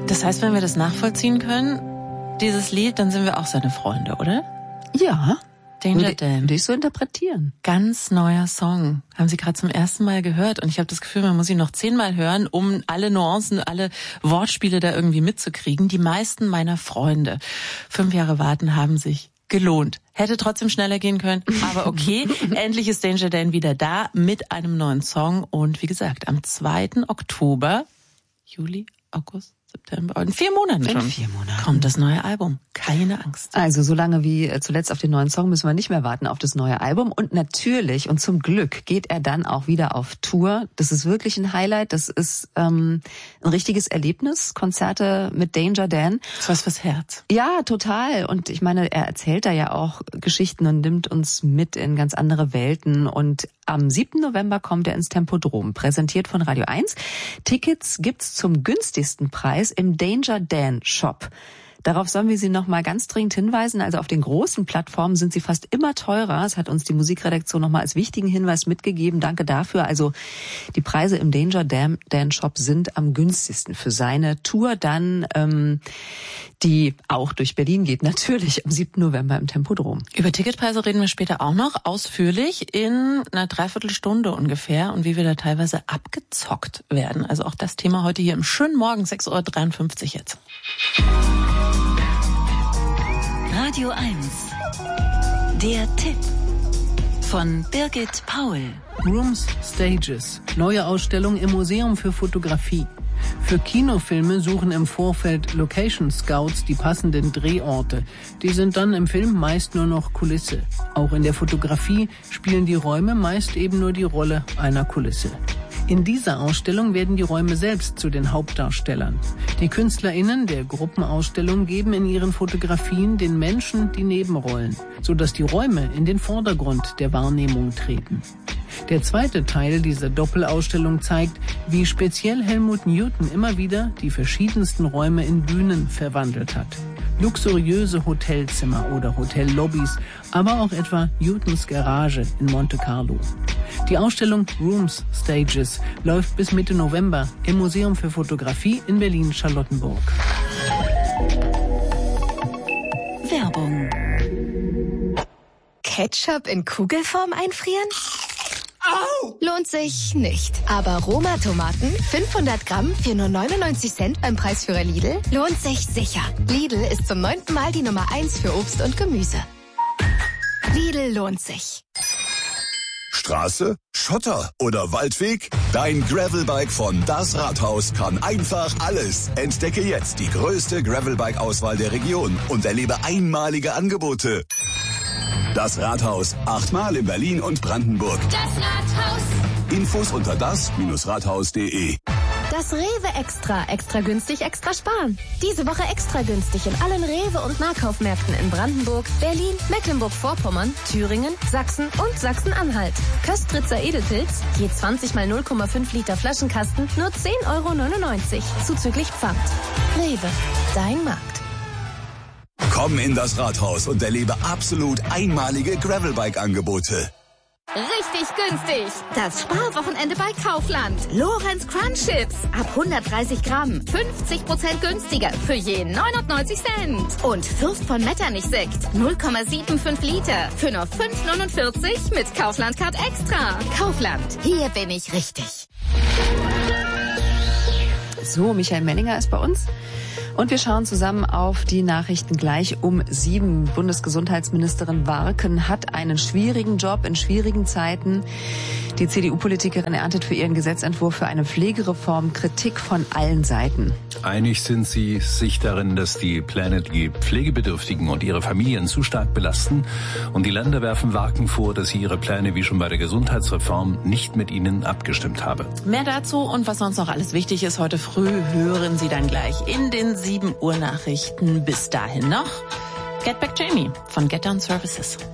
Das heißt, wenn wir das nachvollziehen können, dieses Lied, dann sind wir auch seine Freunde, oder? Ja. Danger Dan. Würde ich so interpretieren. Ganz neuer Song. Haben Sie gerade zum ersten Mal gehört. Und ich habe das Gefühl, man muss ihn noch 10-mal hören, um alle Nuancen, alle Wortspiele da irgendwie mitzukriegen. Die meisten meiner Freunde, 5 Jahre warten, haben sich gelohnt. Hätte trotzdem schneller gehen können, aber okay. Endlich ist Danger Dan wieder da mit einem neuen Song. Und wie gesagt, am 2. Oktober, Juli, August, September, in 4 Monaten schon. In 4 Monaten. Kommt das neue Album. Keine Angst. Also so lange wie zuletzt auf den neuen Song müssen wir nicht mehr warten auf das neue Album. Und natürlich und zum Glück geht er dann auch wieder auf Tour. Das ist wirklich ein Highlight. Das ist ein richtiges Erlebnis. Konzerte mit Danger Dan. Das ist was fürs Herz. Ja, total. Und ich meine, er erzählt da ja auch Geschichten und nimmt uns mit in ganz andere Welten. Und am 7. November kommt er ins Tempodrom, präsentiert von Radio 1. Tickets gibt's zum günstigsten Preis im Danger Dan Shop. Darauf sollen wir Sie noch mal ganz dringend hinweisen. Also auf den großen Plattformen sind sie fast immer teurer. Das hat uns die Musikredaktion noch mal als wichtigen Hinweis mitgegeben. Danke dafür. Also die Preise im Danger Dan Shop sind am günstigsten für seine Tour dann, die auch durch Berlin geht. Natürlich am 7. November im Tempodrom. Über Ticketpreise reden wir später auch noch ausführlich in einer Dreiviertelstunde ungefähr und wie wir da teilweise abgezockt werden. Also auch das Thema heute hier im schönen Morgen, 6.53 Uhr jetzt. Radio 1. Der Tipp von Birgit Paul. Rooms Stages. Neue Ausstellung im Museum für Fotografie. Für Kinofilme suchen im Vorfeld Location Scouts die passenden Drehorte. Die sind dann im Film meist nur noch Kulisse. Auch in der Fotografie spielen die Räume meist eben nur die Rolle einer Kulisse. In dieser Ausstellung werden die Räume selbst zu den Hauptdarstellern. Die KünstlerInnen der Gruppenausstellung geben in ihren Fotografien den Menschen die Nebenrollen, sodass die Räume in den Vordergrund der Wahrnehmung treten. Der zweite Teil dieser Doppelausstellung zeigt, wie speziell Helmut Newton immer wieder die verschiedensten Räume in Bühnen verwandelt hat. Luxuriöse Hotelzimmer oder Hotellobbys, aber auch etwa Newtons Garage in Monte Carlo. Die Ausstellung Rooms Stages läuft bis Mitte November im Museum für Fotografie in Berlin-Charlottenburg. Werbung. Ketchup in Kugelform einfrieren? Au! Lohnt sich nicht. Aber Roma-Tomaten, 500 Gramm für nur 99 Cent beim Preisführer Lidl, lohnt sich sicher. Lidl ist zum 9. Mal die Nummer 1 für Obst und Gemüse. Lidl lohnt sich. Straße, Schotter oder Waldweg? Dein Gravelbike von Das Rathaus kann einfach alles. Entdecke jetzt die größte Gravelbike-Auswahl der Region und erlebe einmalige Angebote. Das Rathaus, 8-mal in Berlin und Brandenburg. Das Rathaus. Infos unter das-rathaus.de. Das Rewe Extra. Extra günstig, extra sparen. Diese Woche extra günstig in allen Rewe- und Nahkaufmärkten in Brandenburg, Berlin, Mecklenburg-Vorpommern, Thüringen, Sachsen und Sachsen-Anhalt. Köstritzer Edelpilz, je 20 mal 0,5 Liter Flaschenkasten, nur 10,99 € zuzüglich Pfand. Rewe, dein Markt. Komm in das Rathaus und erlebe absolut einmalige Gravelbike-Angebote. Richtig günstig. Das Sparwochenende bei Kaufland. Lorenz Crunch Chips. Ab 130 Gramm. 50% günstiger. Für je 99 Cent. Und Fürst von Metternich Sekt. 0,75 Liter. Für nur 5,49 mit Kaufland Card Extra. Kaufland. Hier bin ich richtig. So, Michael Menninger ist bei uns. Und wir schauen zusammen auf die Nachrichten gleich um 7. Bundesgesundheitsministerin Warken hat einen schwierigen Job in schwierigen Zeiten. Die CDU-Politikerin erntet für ihren Gesetzentwurf für eine Pflegereform Kritik von allen Seiten. Einig sind sie sich darin, dass die Pläne die Pflegebedürftigen und ihre Familien zu stark belasten. Und die Länder werfen Warken vor, dass sie ihre Pläne wie schon bei der Gesundheitsreform nicht mit ihnen abgestimmt habe. Mehr dazu und was sonst noch alles wichtig ist heute früh, hören Sie dann gleich in den 7 Uhr Nachrichten. Bis dahin noch Get Back Jamie von Get Down Services.